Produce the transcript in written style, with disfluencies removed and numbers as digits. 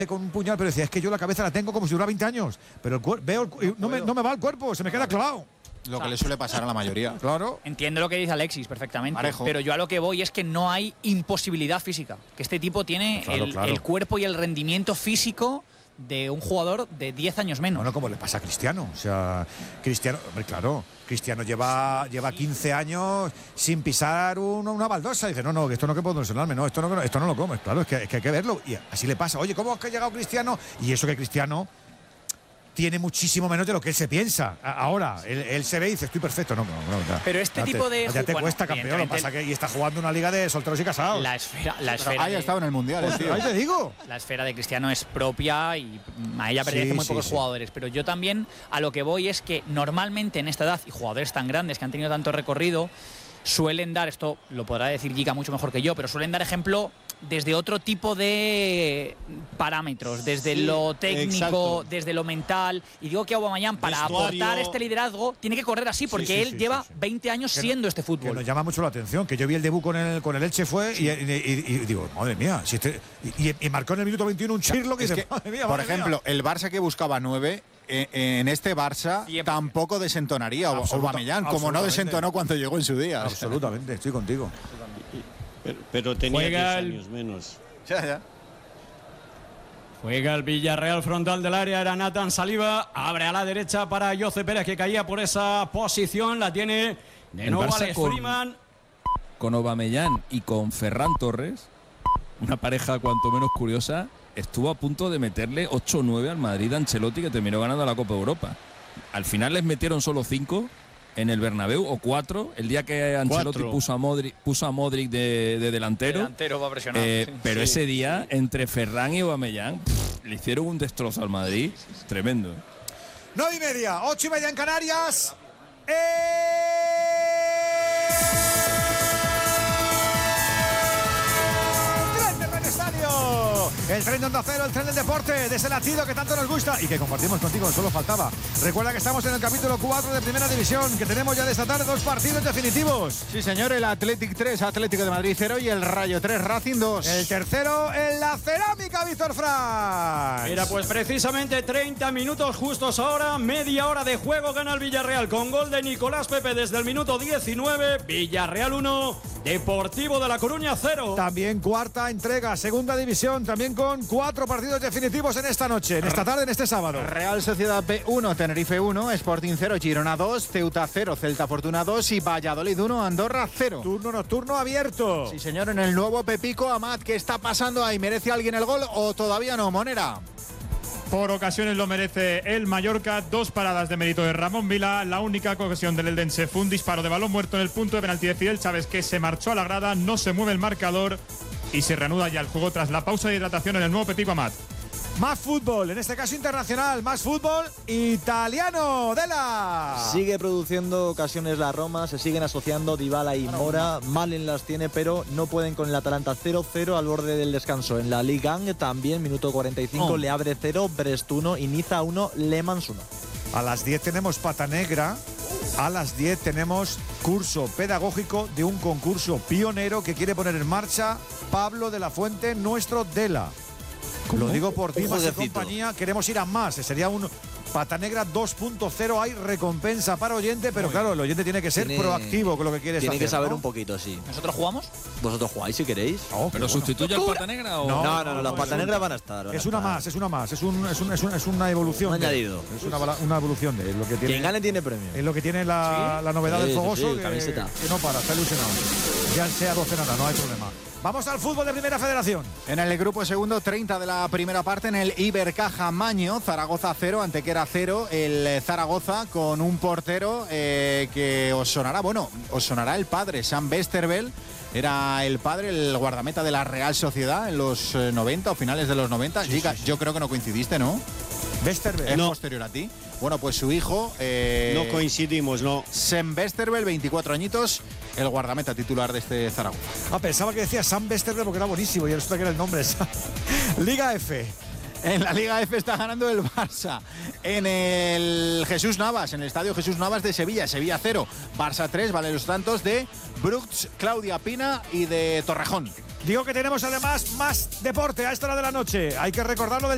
con un puñal, pero decía, es que yo la cabeza la tengo como si durara 20 años, pero no me va el cuerpo, se me queda clavado. Lo que le suele pasar a la mayoría. Claro. Entiendo lo que dice Alexis perfectamente, Parejo. pero yo a lo que voy es que no hay imposibilidad física, que este tipo tiene el cuerpo y el rendimiento físico de un jugador de 10 años menos. No, como le pasa a Cristiano. O sea, Cristiano, hombre, claro, Cristiano lleva 15 años sin pisar una baldosa. Y dice, no, que esto no que puedo lesionarme, no, esto no lo comes. Claro, es que hay que verlo. Y así le pasa. Oye, ¿cómo es que ha llegado Cristiano? Y eso que Cristiano tiene muchísimo menos de lo que él se piensa. Ahora, él se ve y dice, estoy perfecto. No. Pero este tipo de... Ya te cuesta, campeón. Lo que pasa que y está jugando una liga de solteros y casados. La esfera Ahí ha estado en el Mundial, pues, tío. Ahí te digo. La esfera de Cristiano es propia y a ella pertenecen muy pocos jugadores. Pero yo también a lo que voy es que normalmente en esta edad, y jugadores tan grandes que han tenido tanto recorrido, suelen dar, esto lo podrá decir Giga mucho mejor que yo, pero suelen dar ejemplo desde otro tipo de parámetros, desde lo técnico, desde lo mental. Y digo que Aubameyang, para aportar este liderazgo, tiene que correr así, porque él lleva 20 años siendo este fútbol. Que nos llama mucho la atención, que yo vi el debut con el Elche y digo, madre mía, y marcó en el minuto 21 un chirlo que dice, madre mía. Por ejemplo, el Barça que buscaba 9, en este Barça tampoco desentonaría Aubameyang, como no desentonó cuando llegó en su día. Absolutamente, estoy contigo. Pero tenía 10 años menos. Ya. Juega el Villarreal frontal del área, era Nathan Saliba, abre a la derecha para Jose Pérez, que caía por esa posición, la tiene de nuevo Alex Freeman. Con Aubameyang y con Ferran Torres, una pareja cuanto menos curiosa, estuvo a punto de meterle 8-9 al Madrid de Ancelotti, que terminó ganando la Copa Europa. Al final les metieron solo 5 en el Bernabéu, o 4, el día que Ancelotti puso a Modric de delantero. Delantero va a presionar. Pero ese día, entre Ferran y Aubameyang, le hicieron un destrozo al Madrid. Tremendo. 9:30, 8:30 en Canarias. El tren de Onda Cero, el tren del deporte, de ese latido que tanto nos gusta y que compartimos contigo, solo faltaba. Recuerda que estamos en el capítulo 4 de Primera División, que tenemos ya de esta tarde 2 partidos definitivos. Sí, señor, el Athletic 3, Atlético de Madrid 0 y el Rayo 3, Racing 2. El tercero en la cerámica, Víctor Franz. Mira, pues precisamente 30 minutos justos ahora, media hora de juego gana el Villarreal con gol de Nicolás Pepe desde el minuto 19, Villarreal 1, Deportivo de La Coruña 0. También cuarta entrega, segunda división, también con 4 partidos definitivos en esta noche, en esta tarde, en este sábado. Real Sociedad B 1, Tenerife 1, Sporting 0, Girona 2, Ceuta 0, Celta Fortuna 2 y Valladolid 1, Andorra 0. Turno nocturno abierto. Sí, señor, en el nuevo Pepico Amat. ¿Qué está pasando ahí? ¿Merece alguien el gol o todavía no, Monera? Por ocasiones lo merece el Mallorca, 2 paradas de mérito de Ramón Vila, la única ocasión del Eldense fue un disparo de balón muerto en el punto de penalti de Fidel Chávez, que se marchó a la grada, no se mueve el marcador y se reanuda ya el juego tras la pausa de hidratación en el nuevo Pepico Amat. Más fútbol, en este caso internacional, más fútbol italiano. Dela. Sigue produciendo ocasiones la Roma, se siguen asociando Dybala y Mora. Malen las tiene, pero no pueden con el Atalanta. 0-0 al borde del descanso. En la Ligue 1 también, minuto 45, Le Havre 0, Brest 1 y Niza 1, Le Mans 1. A las 10 tenemos Pata Negra. A las 10 tenemos curso pedagógico de un concurso pionero que quiere poner en marcha Pablo de la Fuente, nuestro Dela. ¿Cómo? Lo digo por ti, más de compañía. Queremos ir a más. Sería un Pata Negra 2.0. Hay recompensa para oyente, pero claro, el oyente tiene que ser proactivo con lo que quiere hacer. Tiene que saber, ¿no? Un poquito, sí. ¿Nosotros jugamos? ¿Vosotros jugáis si queréis. ¿Pero sustituye al Pata Negra o...? No, las Pata Negras van a estar. Es una más. Es una evolución. Un añadido. Es una evolución de lo que tiene. Quien gane tiene premio. Es lo que tiene la novedad del Fogoso, que no para, está ilusionado. Ya sea 12 nada, no hay problema. Vamos al fútbol de Primera Federación. En el grupo segundo, 30 de la primera parte, en el Ibercaja Maño, Zaragoza 0, Antequera 0, el Zaragoza con un portero que os sonará el padre, Sam Westerveld. Era el padre, el guardameta de la Real Sociedad en los 90 o finales de los 90. Sí, Giga, sí. Yo creo que no coincidiste, ¿no? Westerveld. ¿Es posterior a ti? Bueno, pues su hijo... no coincidimos, no. Sam Westerveld, 24 añitos, el guardameta titular de este Zaragoza. Pensaba que decía Sam Westerveld porque era buenísimo y resulta que era el nombre. Liga F. En la Liga F está ganando el Barça. En el Jesús Navas, en el estadio Jesús Navas de Sevilla. Sevilla 0, Barça 3, vale los tantos de Brooks, Claudia Pina y de Torrejón. Digo que tenemos además más deporte a esta hora de la noche. Hay que recordarlo del